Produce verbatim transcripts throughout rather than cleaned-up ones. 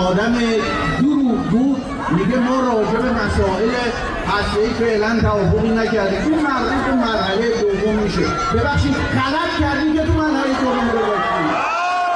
آدم دروغ بود میگه ما راجع به مسائل هسته‌ای فعلا توافقی نکردیم. این مرحله تو مرحله دوم میشه. ببخشید غلط کردیم که تو مرحله دوم گذاشتیم.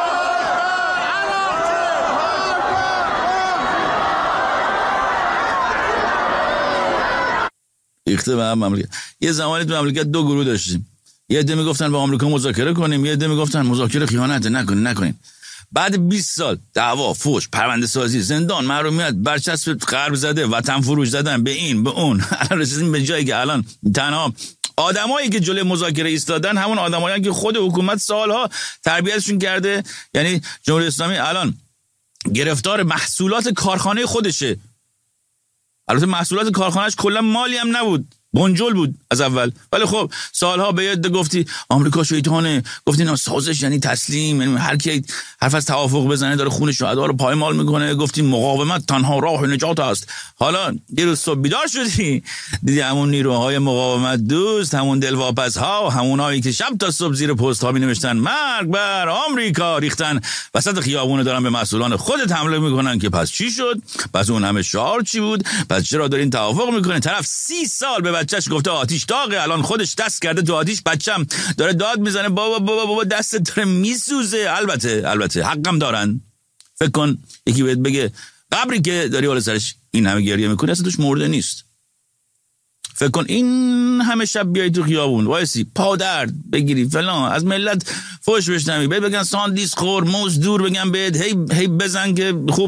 ریخته به هم مملکت. یه زمانی تو مملکت دو گروه داشتیم. یه عده میگفتن با آمریکا مذاکره کنیم، یه عده میگفتن مذاکره خیانت نکنین نکنین. بعد بیست سال دعوا، فوش، پرونده سازی، زندان، محرومیت، برچسب غرب زده، وطن فروش زدن به این به اون، الان رسیدیم به جایی که الان تنها آدمایی که جلوی مذاکره ایستادن همون آدمایی که خود حکومت سالها تربیتشون کرده. یعنی جمهوری اسلامی الان گرفتار محصولات کارخانه خودشه. البته محصولات کارخانه‌اش کلا مالی هم نبود، بنجل بود از اول. ولی خب سالها به یاد گفتی آمریکا شیطانه، گفتی نه سازش یعنی تسلیم، یعنی هر کی حرف از توافق بزنه داره خون شهدا رو پایمال میکنه. گفتی مقاومت تنها راه نجات است. حالا یه روز صبح بیدار شدی دیدی همون نیروهای مقاومت دوست، همون دلواپس ها، همونایی که شب تا صبح زیر پست ها می نوشتن مرگ بر آمریکا، ریختن وسط خیابون دارن به مسئولان خودت حمله میکنن که پس چی شد؟ پس اون همه شعار چی بود؟ پس چرا دارین توافق میکنین؟ طرف سی سال به بچهش گفته آتیش داغه، الان خودش دست کرده تو آتیش، بچم داره داد میزنه بابا بابا بابا دستت داره میسوزه. البته البته حقم دارن. فکر کن یکی بهت بگه قبری که داری بالا سرش این همه گریه میکنه اصلا توش مرده نیست. فکر کن این همه شب بیای تو خیابون وایسی پا درد بگیری فلان، از ملت فوش بشنوی، بهت بگن ساندیس خور، موز دور بگن بهت هی هی بزن که خوب